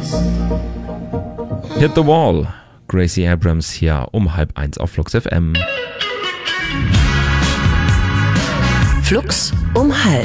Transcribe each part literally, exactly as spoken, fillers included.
Hit the Wall. Gracie Abrams hier um halb eins auf Flux F M. Flux um halb.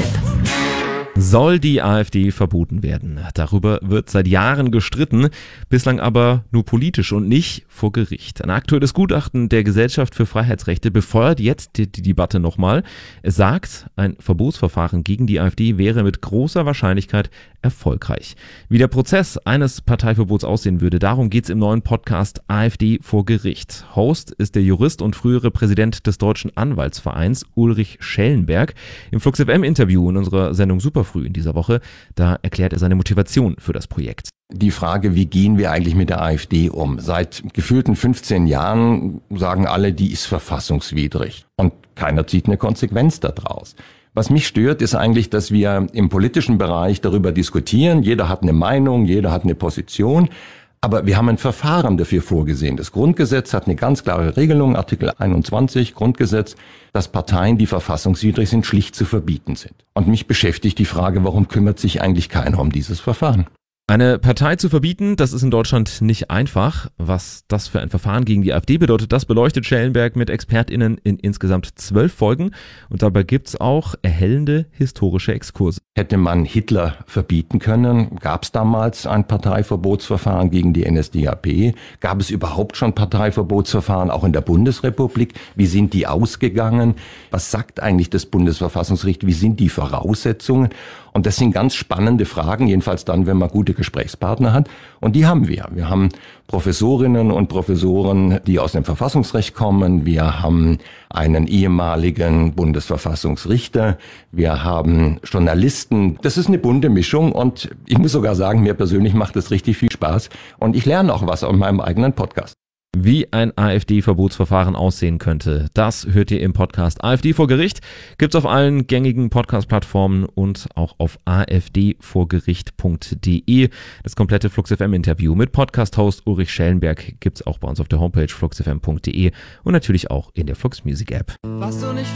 Soll die AfD verboten werden? Darüber wird seit Jahren gestritten, bislang aber nur politisch und nicht vor Gericht. Ein aktuelles Gutachten der Gesellschaft für Freiheitsrechte befeuert jetzt die, die Debatte nochmal. Es sagt, ein Verbotsverfahren gegen die AfD wäre mit großer Wahrscheinlichkeit erfolgreich. Wie der Prozess eines Parteiverbots aussehen würde, darum geht's im neuen Podcast AfD vor Gericht. Host ist der Jurist und frühere Präsident des Deutschen Anwaltsvereins Ulrich Schellenberg. Im Flux F M Interview in unserer Sendung Super früh in dieser Woche, da erklärt er seine Motivation für das Projekt. Die Frage, wie gehen wir eigentlich mit der AfD um? Seit gefühlten fünfzehn Jahren sagen alle, die ist verfassungswidrig. Und keiner zieht eine Konsequenz daraus. Was mich stört, ist eigentlich, dass wir im politischen Bereich darüber diskutieren. Jeder hat eine Meinung, jeder hat eine Position. Aber wir haben ein Verfahren dafür vorgesehen. Das Grundgesetz hat eine ganz klare Regelung, Artikel einundzwanzig Grundgesetz, dass Parteien, die verfassungswidrig sind, schlicht zu verbieten sind. Und mich beschäftigt die Frage, warum kümmert sich eigentlich keiner um dieses Verfahren? Eine Partei zu verbieten, das ist in Deutschland nicht einfach. Was das für ein Verfahren gegen die AfD bedeutet, das beleuchtet Schellenberg mit ExpertInnen in insgesamt zwölf Folgen. Und dabei gibt's auch erhellende historische Exkurse. Hätte man Hitler verbieten können? Gab es damals ein Parteiverbotsverfahren gegen die N S D A P? Gab es überhaupt schon Parteiverbotsverfahren auch in der Bundesrepublik? Wie sind die ausgegangen? Was sagt eigentlich das Bundesverfassungsgericht? Wie sind die Voraussetzungen? Und das sind ganz spannende Fragen, jedenfalls dann, wenn man gute Gesprächspartner hat. Und die haben wir. Wir haben Professorinnen und Professoren, die aus dem Verfassungsrecht kommen. Wir haben einen ehemaligen Bundesverfassungsrichter. Wir haben Journalisten. Das ist eine bunte Mischung und ich muss sogar sagen, mir persönlich macht es richtig viel Spaß. Und ich lerne auch was aus meinem eigenen Podcast. Wie ein AfD-Verbotsverfahren aussehen könnte, das hört ihr im Podcast AfD vor Gericht. Gibt's auf allen gängigen Podcast-Plattformen und auch auf a f d vor gericht punkt d e. Das komplette Flux F M-Interview mit Podcast-Host Ulrich Schellenberg gibt's auch bei uns auf der Homepage flux f m punkt d e und natürlich auch in der Flux Music App. Was du nicht